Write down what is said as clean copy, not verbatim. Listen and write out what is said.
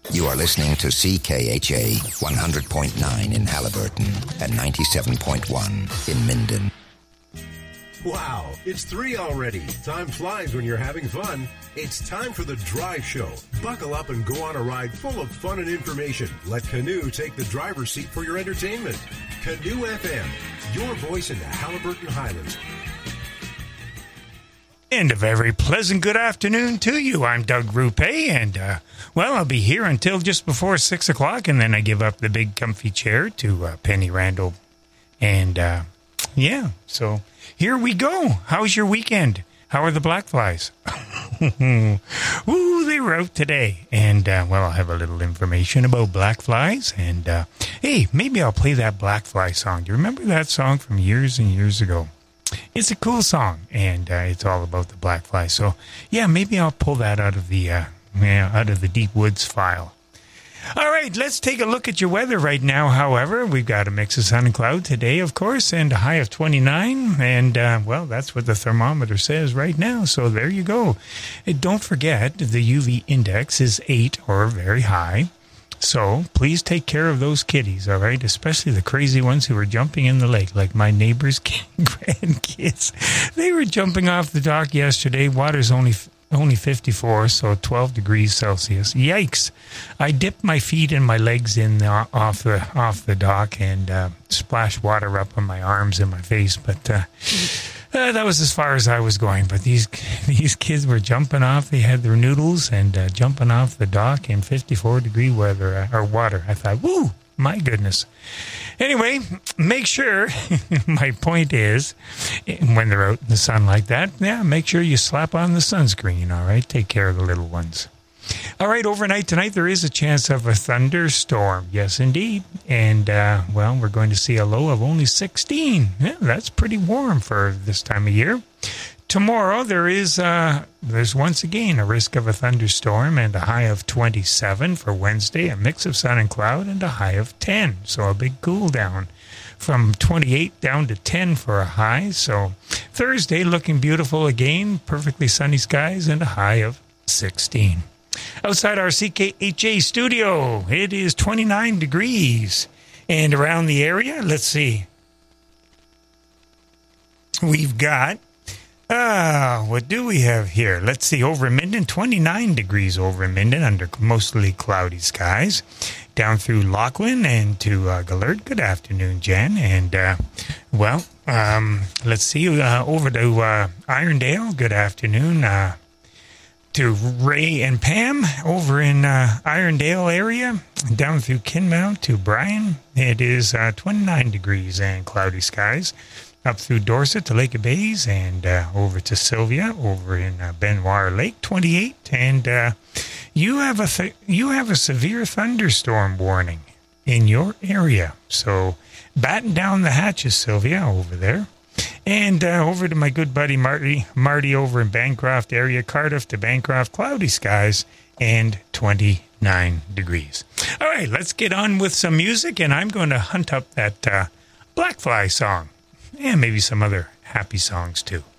You are listening to CKHA 100.9 in Halliburton and 97.1 in Minden. Wow, it's 3 already. Time flies when you're having fun. It's time for the Drive Show. Buckle up and go on a ride full of fun and information. Let Canoe take the driver's seat for your entertainment. Canoe FM, your voice in the Halliburton Highlands. And a very pleasant good afternoon to you. I'm Doug Rupe, and, I'll be here until just before 6 o'clock, and then I give up the big comfy chair to Penny Randall. And, so here we go. How's your weekend? How are the black flies? Ooh, they were out today. And, I'll have a little information about black flies. And, hey, maybe I'll play that black fly song. Do you remember that song from years and years ago? It's a cool song, and it's all about the black fly. So, yeah, maybe I'll pull that out of the Deep Woods file. All right, let's take a look at your weather right now. However, we've got a mix of sun and cloud today, of course, and a high of 29. And, that's what the thermometer says right now. So there you go. And don't forget, the UV index is 8 or very high. So please take care of those kitties, all right? Especially the crazy ones who are jumping in the lake, like my neighbor's grandkids. They were jumping off the dock yesterday. Water's only 54, so 12 degrees Celsius. Yikes! I dipped my feet and my legs in off the dock and splashed water up on my arms and my face, but that was as far as I was going. But these kids were jumping off. They had their noodles and jumping off the dock in 54-degree weather or water. I thought, woo, my goodness. Anyway, make sure, my point is, when they're out in the sun like that, make sure you slap on the sunscreen, all right? Take care of the little ones. All right, overnight tonight, there is a chance of a thunderstorm. Yes, indeed. And, we're going to see a low of only 16. Yeah, that's pretty warm for this time of year. Tomorrow, there's once again a risk of a thunderstorm and a high of 27 for Wednesday, a mix of sun and cloud, and a high of 10. So a big cool down from 28 down to 10 for a high. So Thursday, looking beautiful again, perfectly sunny skies, and a high of 16. Outside our CKHA studio, it is 29 degrees. And around the area, let's see. We've got, what do we have here? Let's see, over in Minden, 29 degrees over in Minden under mostly cloudy skies. Down through Lachlan and to Gallard. Good afternoon, Jen. And, let's see, over to Irondale. Good afternoon. To Ray and Pam over in Irondale area, down through Kinmount to Brian. It is 29 degrees and cloudy skies. Up through Dorset to Lake of Bays and over to Sylvia over in Benoit Lake, 28. And you have a severe thunderstorm warning in your area. So batten down the hatches, Sylvia, over there. And over to my good buddy Marty over in Bancroft area, Cardiff to Bancroft, cloudy skies and 29 degrees. All right, let's get on with some music, and I'm going to hunt up that Black Fly song, and maybe some other happy songs too.